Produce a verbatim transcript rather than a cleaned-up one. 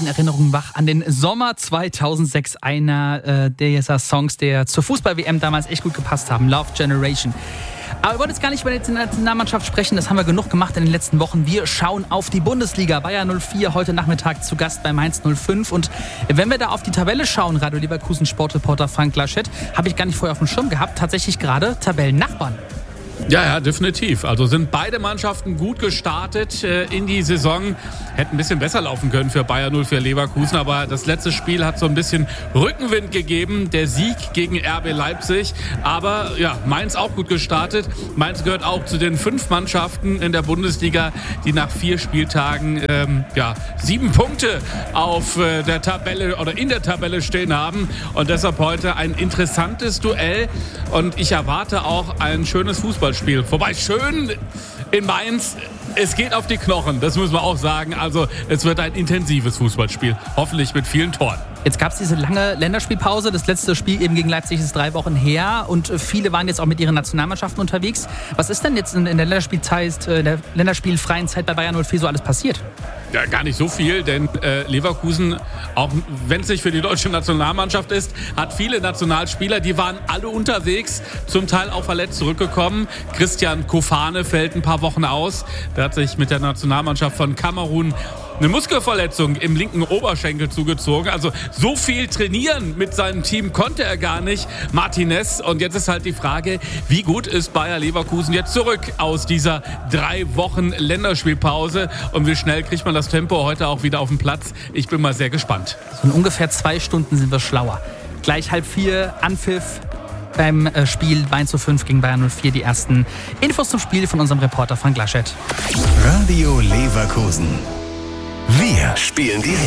werden Erinnerungen wach an den Sommer zweitausendsechs. Einer äh, der Songs, der zur Fußball-W M damals echt gut gepasst haben. Love Generation. Aber wir wollen jetzt gar nicht über die Nationalmannschaft sprechen, das haben wir genug gemacht in den letzten Wochen. Wir schauen auf die Bundesliga. Bayern null vier heute Nachmittag zu Gast bei Mainz null fünf. Und wenn wir da auf die Tabelle schauen, Radio Leverkusen Sportreporter Frank Laschet, habe ich gar nicht vorher auf dem Schirm gehabt, tatsächlich gerade Tabellennachbarn. Ja, ja, definitiv. Also sind beide Mannschaften gut gestartet äh, in die Saison. Hätte ein bisschen besser laufen können für Bayern null vier Leverkusen, aber das letzte Spiel hat so ein bisschen Rückenwind gegeben. Der Sieg gegen R B Leipzig. Aber ja, Mainz auch gut gestartet. Mainz gehört auch zu den fünf Mannschaften in der Bundesliga, die nach vier Spieltagen ähm, ja, sieben Punkte auf äh, der Tabelle oder in der Tabelle stehen haben. Und deshalb heute ein interessantes Duell. Und ich erwarte auch ein schönes Fußballspiel. Wobei schön in Mainz, es geht auf die Knochen, das müssen wir auch sagen. Also es wird ein intensives Fußballspiel, hoffentlich mit vielen Toren. Jetzt gab es diese lange Länderspielpause. Das letzte Spiel eben gegen Leipzig ist drei Wochen her. Und viele waren jetzt auch mit ihren Nationalmannschaften unterwegs. Was ist denn jetzt in der Länderspielzeit, in der länderspielfreien Zeit bei Bayern null vier so alles passiert? Ja, gar nicht so viel, denn äh, Leverkusen, auch wenn es nicht für die deutsche Nationalmannschaft ist, hat viele Nationalspieler, die waren alle unterwegs, zum Teil auch verletzt zurückgekommen. Christian Kofane fällt ein paar Wochen aus. Der hat sich mit der Nationalmannschaft von Kamerun eine Muskelverletzung im linken Oberschenkel zugezogen. Also so viel trainieren mit seinem Team konnte er gar nicht, Martinez. Und jetzt ist halt die Frage, wie gut ist Bayer Leverkusen jetzt zurück aus dieser drei Wochen Länderspielpause? Und wie schnell kriegt man das Tempo heute auch wieder auf den Platz? Ich bin mal sehr gespannt. So in ungefähr zwei Stunden sind wir schlauer. Gleich halb vier, Anpfiff beim Spiel Mainz null fünf gegen Bayern null vier. Die ersten Infos zum Spiel von unserem Reporter Frank Laschet. Radio Leverkusen. Wir spielen die